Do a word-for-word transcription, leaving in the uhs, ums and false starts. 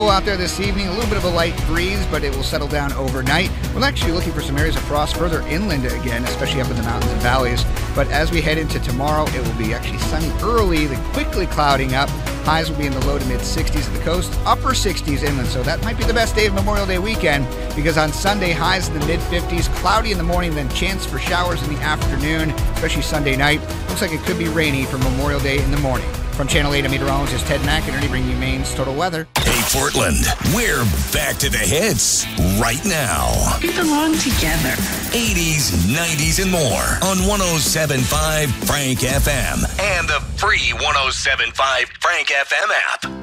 Out there this evening, a little bit of a light breeze, but it will settle down overnight. We're actually looking for some areas of frost further inland again, especially up in the mountains and valleys. But as we head into tomorrow, it will be actually sunny early, then quickly clouding up. Highs will be in the low to mid sixties at the coast, upper sixties inland. So that might be the best day of Memorial Day weekend, because on Sunday, highs in the mid fifties, cloudy in the morning, then chance for showers in the afternoon, especially Sunday night. Looks like it could be rainy for Memorial Day in the morning. From Channel eight, I'm meteorologist Ted McInerney, bringing you Maine's total weather. Hey, Portland, we're back to the hits right now. We belong together. eighties, nineties, and more on one oh seven point five Frank F M and the free one oh seven point five Frank F M app.